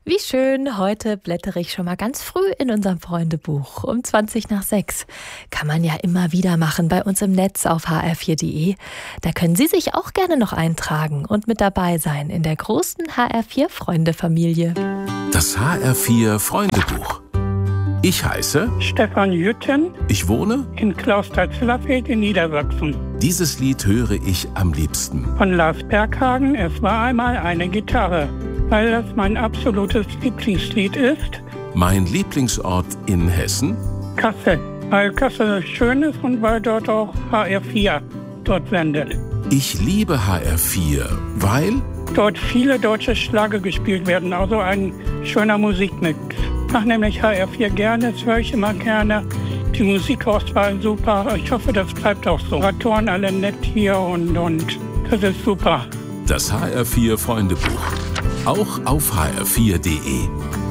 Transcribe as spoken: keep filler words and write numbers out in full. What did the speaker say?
Wie schön, heute blättere ich schon mal ganz früh in unserem Freundebuch. Um zwanzig nach sechs. Kann man ja immer wieder machen bei uns im Netz auf h r vier punkt d e. Da können Sie sich auch gerne noch eintragen und mit dabei sein in der großen H R vier Freunde-Familie. Das H R vier Freundebuch. Ich heiße Stefan Jütten. Ich wohne in Clausthal-Zellerfeld in Niedersachsen. Dieses Lied höre ich am liebsten. Von Lars Berghagen, es war einmal eine Gitarre. Weil das mein absolutes Lieblingslied ist. Mein Lieblingsort in Hessen? Kassel. Weil Kassel schön ist und weil dort auch H R vier dort sendet. Ich liebe H R vier, weil dort viele deutsche Schlager gespielt werden, also ein schöner Musikmix. Ich mache nämlich H R vier gerne, das höre ich immer gerne. Die Musikauswahl super, ich hoffe, das bleibt auch so. Moderatoren alle nett hier und, und das ist super. Das H R vier Freundebuch. Auch auf h r vier punkt d e.